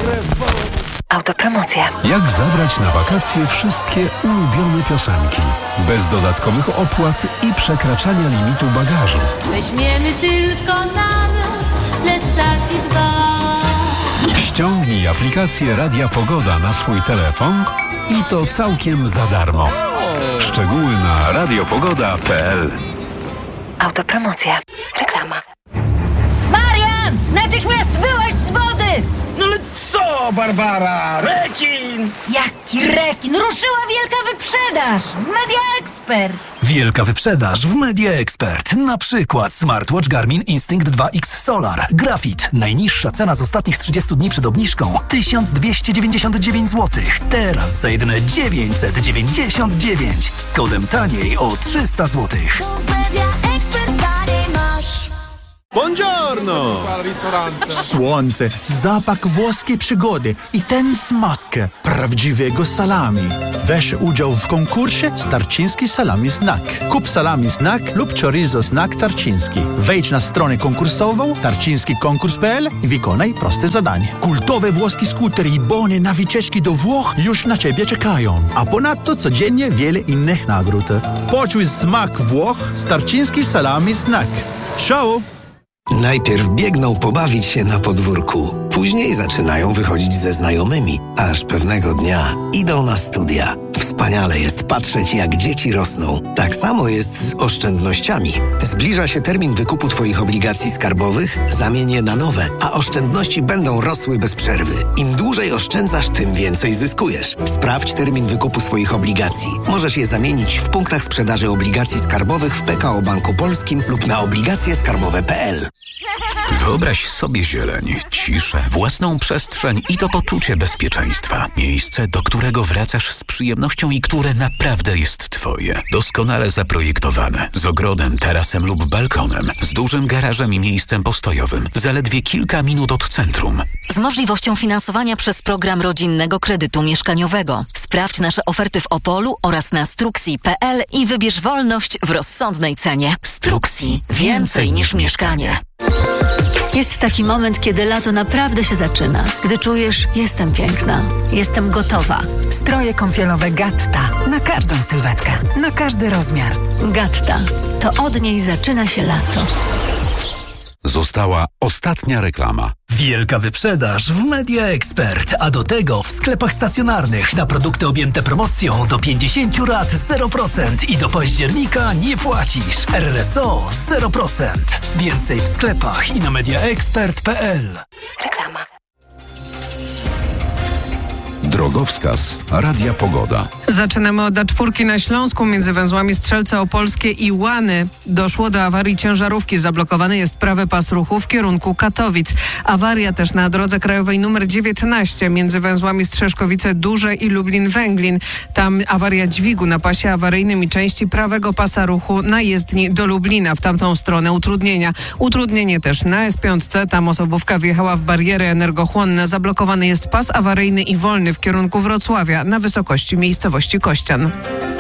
Autopromocja. Jak zabrać na wakacje wszystkie ulubione piosenki bez dodatkowych opłat i przekraczania limitu bagażu? Weźmiemy tylko nawet plecaki dwa. Ściągnij aplikację Radia Pogoda na swój telefon i to całkiem za darmo. Szczegóły na radiopogoda.pl. Autopromocja. Reklama. Marian! Natychmiast wyłaź z wody! No ale co, Barbara? Rekin! Jaki rekin? Ruszyła wielka wyprzedaż w Media Expert. Wielka wyprzedaż w Media Expert. Na przykład smartwatch Garmin Instinct 2X Solar. Grafit. Najniższa cena z ostatnich 30 dni przed obniżką 1299 zł. Teraz za jedyne 999. Z kodem taniej o 300 zł. Buongiorno! Słońce, zapach włoskiej przygody i ten smak prawdziwego salami. Weź udział w konkursie Tarczyński Salami Snack. Kup salami snack lub chorizo snack tarczyński. Wejdź na stronę konkursową tarczyńskikonkurs.pl i wykonaj proste zadanie. Kultowe włoskie skutery i bony na wycieczki do Włoch już na Ciebie czekają. A ponadto codziennie wiele innych nagród. Poczuj smak Włoch z Tarczyński Salami Snack. Ciao! Najpierw biegną pobawić się na podwórku, później zaczynają wychodzić ze znajomymi, aż pewnego dnia idą na studia. Wspaniale jest patrzeć, jak dzieci rosną. Tak samo jest z oszczędnościami. Zbliża się termin wykupu Twoich obligacji skarbowych, zamień je na nowe, a oszczędności będą rosły bez przerwy. Im dłużej oszczędzasz, tym więcej zyskujesz. Sprawdź termin wykupu swoich obligacji. Możesz je zamienić w punktach sprzedaży obligacji skarbowych w PKO Banku Polskim lub na obligacjeskarbowe.pl. Wyobraź sobie zieleń, ciszę, własną przestrzeń i to poczucie bezpieczeństwa. Miejsce, do którego wracasz z przyjemnością i które naprawdę jest Twoje. Doskonale zaprojektowane, z ogrodem, tarasem lub balkonem, z dużym garażem i miejscem postojowym, zaledwie kilka minut od centrum. Z możliwością finansowania przez program rodzinnego kredytu mieszkaniowego. Sprawdź nasze oferty w Opolu oraz na struxi.pl i wybierz wolność w rozsądnej cenie. Struxi. Więcej niż mieszkanie. Jest taki moment, kiedy lato naprawdę się zaczyna. Gdy czujesz, jestem piękna, jestem gotowa. Stroje kąpielowe Gatta. Na każdą sylwetkę, na każdy rozmiar. Gatta. To od niej zaczyna się lato. Została ostatnia reklama. Wielka wyprzedaż w Media Expert, a do tego w sklepach stacjonarnych na produkty objęte promocją do 50 rat 0% i do października nie płacisz. RRSO 0%. Więcej w sklepach i na mediaexpert.pl. Reklama. Drogowskaz Radia Pogoda. Zaczynamy od A4 na Śląsku między węzłami Strzelce Opolskie i Łany. Doszło do awarii ciężarówki. Zablokowany jest prawy pas ruchu w kierunku Katowic. Awaria też na drodze krajowej nr 19 między węzłami Strzeszkowice Duże i Lublin-Węglin. Tam awaria dźwigu na pasie awaryjnym i części prawego pasa ruchu na jezdni do Lublina. W tamtą stronę utrudnienia. Utrudnienie też na S5. Tam osobówka wjechała w bariery energochłonne. Zablokowany jest pas awaryjny i wolny w kierunku Wrocławia na wysokości miejscowości Kościan.